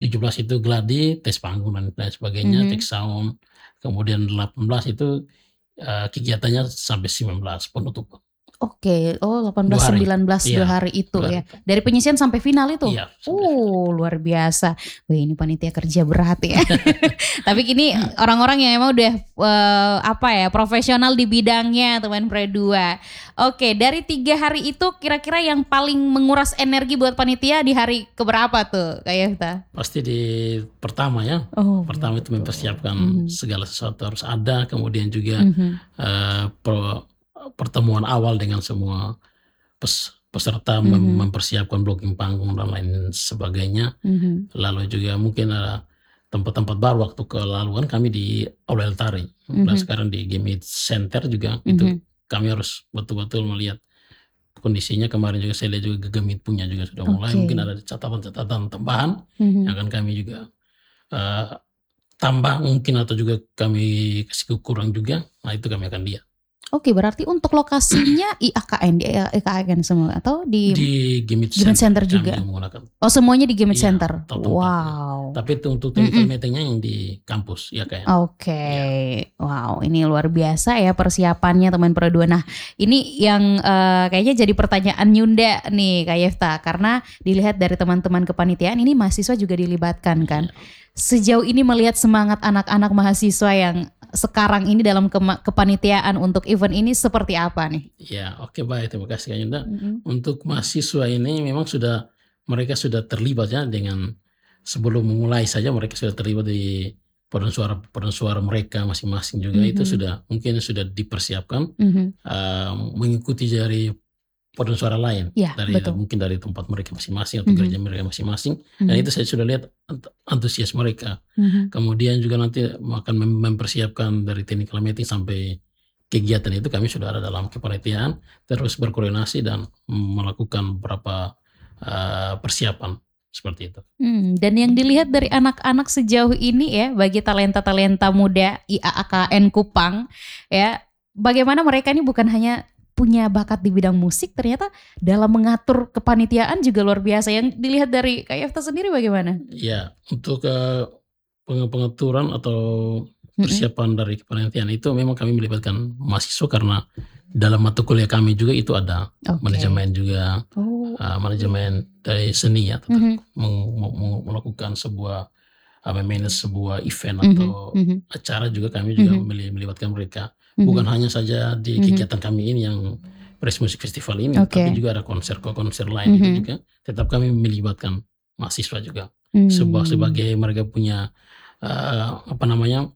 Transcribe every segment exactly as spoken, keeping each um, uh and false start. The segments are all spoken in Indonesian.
tujuh belas itu gladi, tes panggung dan lain sebagainya, Mhm. cek sound. Kemudian delapan belas itu, eee, kegiatannya sampai sembilan belas penutupan. Oke, oh delapan dua belas, hari, sembilan belas, dua iya, hari itu dua hari ya? itu. Dari penyisian sampai final itu? Iya, sampai final Uh, itu. luar biasa. Wih, ini panitia kerja berat ya. Tapi ini orang-orang yang emang udah, eee, apa ya, profesional di bidangnya teman Pro dua. Oke, dari tiga hari itu kira-kira yang paling menguras energi buat panitia di hari keberapa tuh, Kak Yefta? Pasti di pertama ya, Oh, pertama itu betul. mempersiapkan Mhm. segala sesuatu harus ada, kemudian juga, Mhm. eee, pro pertemuan awal dengan semua pes peserta mem Mhm. mempersiapkan blocking panggung dan lain sebagainya. Mhm. Lalu juga mungkin, eee, tempat-tempat baru waktu ke lalu kan kami di Aula El Tari, dan Mhm. sekarang di Gamit Center juga itu Mhm. kami harus betul-betul melihat kondisinya. Kemarin juga saya lihat juga Gemit punya juga sudah mulai, mungkin Oke. ada catatan-catatan tambahan yang Mhm. akan kami juga, eee, tambah mungkin atau juga kami kasih kurang juga, nah itu kami akan lihat. Oke, berarti untuk lokasinya I A K N, di I A K N semua atau di Di Gamit Gamit Center Center kami juga? yang menggunakan. Oh, semuanya di Gamit Iya, Center? atau tempatnya. Wow. Tapi itu untuk technical Mhm. meeting-nya yang di kampus I A K N. Oke. Iya. Wow, ini luar biasa ya persiapannya teman Pro dua. Nah, ini yang, eee, kayaknya jadi pertanyaan Nyunda nih Kak Yefta, karena dilihat dari teman-teman kepanitiaan ini mahasiswa juga dilibatkan kan. Iya. Sejauh ini melihat semangat anak-anak mahasiswa yang sekarang ini dalam kema kepanitiaan untuk event ini seperti apa nih? Iya, oke baik, terima kasih Kak Yunda. Mhm. Untuk mahasiswa ini memang sudah mereka sudah terlibat ya dengan sebelum memulai saja mereka sudah terlibat di paduan suara paduan suara mereka masing-masing juga itu Mhm. sudah mungkin sudah dipersiapkan, Mhm. eee, mengikuti dari paduan suara lain, Iya, dari betul. mungkin dari tempat mereka masing-masing atau gereja Mhm. mereka masing-masing, dan Mhm. itu saya sudah lihat ant antusias mereka. Mhm. Kemudian juga nanti akan mem mempersiapkan dari technical meeting sampai kegiatan itu kami sudah ada dalam kepanitiaan, terus berkoordinasi dan melakukan beberapa, eee, persiapan, seperti itu. Mmm, dan yang dilihat dari anak-anak sejauh ini ya, bagi talenta-talenta muda I A A K N Kupang ya, bagaimana mereka ini bukan hanya punya bakat di bidang musik, ternyata dalam mengatur kepanitiaan juga luar biasa. Yang dilihat dari Kak Yefta sendiri bagaimana? Iya, untuk, eee, penge pengaturan atau Mhm. persiapan dari kepanitiaan itu memang kami melibatkan mahasiswa karena dalam mata kuliah kami juga itu ada Oke. manajemen juga, Oh, eee, oke. manajemen dari seni ya, tentang Mhm. meng me me melakukan sebuah, eee, me-manage sebuah event Mhm atau mhm. acara juga kami juga Mhm. meli melibatkan mereka. Bukan Mhm. hanya saja di Mhm. kegiatan kami ini yang Press Music Festival ini, tapi Oke. juga ada konser-konser lain itu Mhm. juga tetap kami melibatkan mahasiswa juga. Seba Mmm. sebagai mereka punya, eee, apa namanya,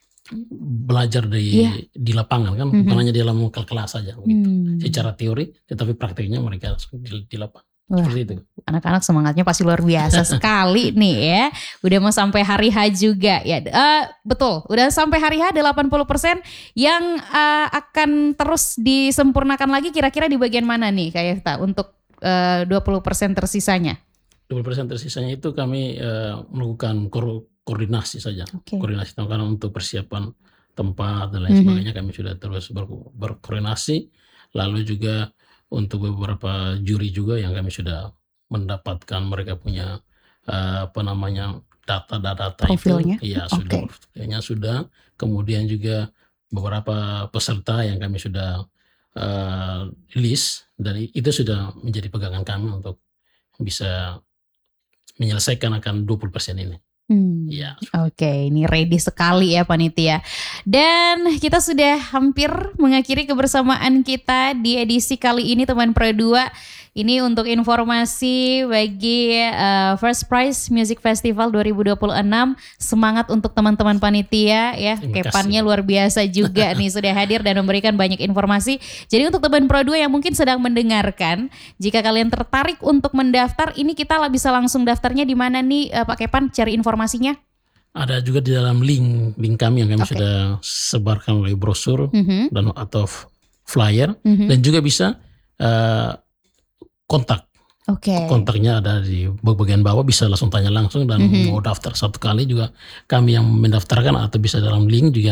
belajar Iya. di di lapangan kan, bukan Mhm. hanya di dalam kelas saja begitu. Mmm. Secara teori, tetapi prakteknya mereka langsung di di lapangan, Wah, seperti itu. anak-anak semangatnya pasti luar biasa sekali nih ya. Udah mau sampai hari H juga ya. Eee, betul, udah sampai hari H delapan puluh persen yang, eee, akan terus disempurnakan lagi kira-kira di bagian mana nih Kak Yefta untuk, eee, dua puluh persen tersisanya? dua puluh persen tersisanya itu kami, eee, melakukan kor koordinasi saja. Oke. Koordinasi karena untuk persiapan tempat dan lain Mhm. sebagainya kami sudah terus berko berkoordinasi. Lalu juga untuk beberapa juri juga yang kami sudah mendapatkan mereka punya, eee, apa namanya, data-data itu, Profilnya? iya sudah Oke. profilnya sudah. Kemudian juga beberapa peserta yang kami sudah, eee, list dan itu sudah menjadi pegangan kami untuk bisa menyelesaikan akan dua puluh persen ini. Mmm, Iya, seperti itu. oke, ini ready sekali ya panitia. Dan kita sudah hampir mengakhiri kebersamaan kita di edisi kali ini teman Pro dua. Ini untuk informasi bagi, eee, First Prize Music Festival dua ribu dua puluh enam. Semangat untuk teman-teman panitia ya, Terima Kepannya kasih. luar biasa juga nih sudah hadir dan memberikan banyak informasi. Jadi untuk teman Pro dua yang mungkin sedang mendengarkan, jika kalian tertarik untuk mendaftar, ini kita la bisa langsung daftarnya di mana nih, eee, Pak Kepan cari informasinya? Ada juga di dalam link link kami yang kami Oke. sudah sebarkan melalui brosur Mhm. dan atau f flyer Mhm. dan juga bisa, eee, kontak. Oke. Kontaknya ada di ba bagian bawah, bisa langsung tanya langsung dan Mhm. mau daftar satu kali juga kami yang mendaftarkan atau bisa dalam link juga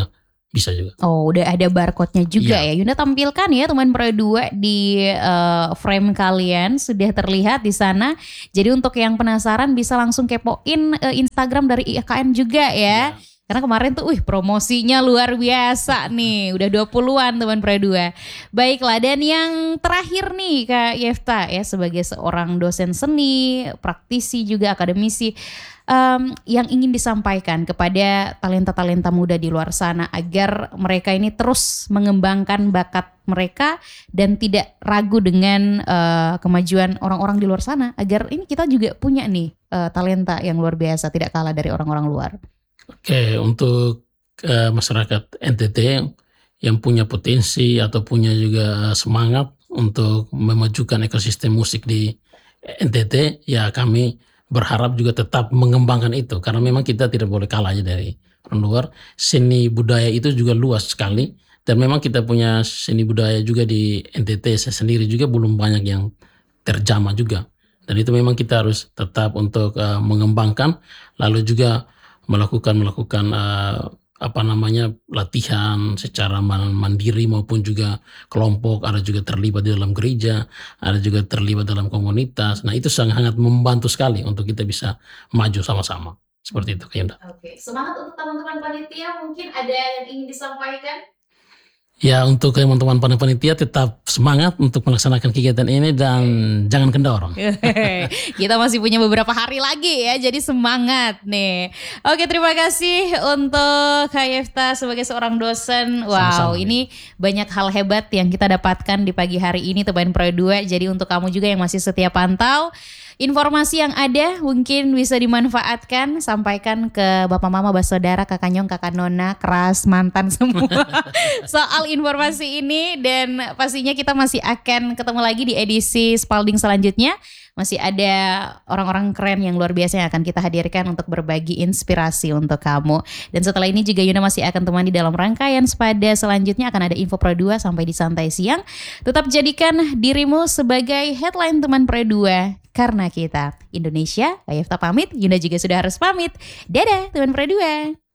bisa juga. Oh, udah ada barcode-nya juga Iya. ya. Yunda tampilkan ya teman Pro dua di uh, frame kalian sudah terlihat di sana. Jadi untuk yang penasaran bisa langsung kepoin uh, Instagram dari I K N juga ya. Iya. Karena kemarin tuh wih promosinya luar biasa nih. Udah dua puluhan teman Pro dua. Baiklah, dan yang terakhir nih Kak Yefta ya, sebagai seorang dosen seni, praktisi juga akademisi, um, yang ingin disampaikan kepada talenta-talenta muda di luar sana agar mereka ini terus mengembangkan bakat mereka dan tidak ragu dengan uh, kemajuan orang-orang di luar sana, agar ini kita juga punya nih uh, talenta yang luar biasa, tidak kalah dari orang-orang luar. Oke, untuk uh, masyarakat N T T yang punya potensi atau punya juga semangat untuk memajukan ekosistem musik di N T T, ya kami berharap juga tetap mengembangkan itu, karena memang kita tidak boleh kalah aja dari orang luar. Seni budaya itu juga luas sekali, dan memang kita punya seni budaya juga di N T T sendiri juga belum banyak yang terjamah juga, dan itu memang kita harus tetap untuk uh, mengembangkan, lalu juga melakukan melakukan uh, apa namanya latihan secara mandiri maupun juga kelompok, ada juga terlibat di dalam gereja, ada juga terlibat dalam komunitas. Nah itu sangat membantu sekali untuk kita bisa maju sama-sama. Seperti itu Kak Yunda. Oke, semangat untuk teman-teman panitia, mungkin ada yang ingin disampaikan? Ya, untuk teman-teman panitia tetap semangat untuk melaksanakan kegiatan ini dan jangan kendor. Kita masih punya beberapa hari lagi ya, jadi semangat nih. Oke, terima kasih untuk Kak Yefta sebagai seorang dosen. Wow, Sama-sama, ini banyak hal hebat yang kita dapatkan di pagi hari ini teman Pro dua. Jadi untuk kamu juga yang masih setia pantau, informasi yang ada mungkin bisa dimanfaatkan, sampaikan ke bapak mama, saudara, kakak nyong, kakak nona, keras, mantan semua soal informasi ini. Dan pastinya kita masih akan ketemu lagi di edisi Spalding selanjutnya. Masih ada orang-orang keren yang luar biasa yang akan kita hadirkan untuk berbagi inspirasi untuk kamu. Dan setelah ini juga Yunda masih akan temani dalam rangkaian Spada selanjutnya, akan ada Info Pro dua sampai di Santai Siang. Tetap jadikan dirimu sebagai headline teman Pro dua, karena kita Indonesia. Kak Yefta pamit, Yunda juga sudah harus pamit. Dadah teman Pro dua.